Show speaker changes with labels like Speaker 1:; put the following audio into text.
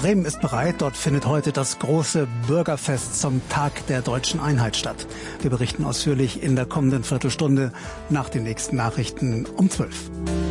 Speaker 1: Bremen ist bereit. Dort findet heute das große Bürgerfest zum Tag der deutschen Einheit statt. Wir berichten ausführlich in der kommenden Viertelstunde nach den nächsten Nachrichten um 12.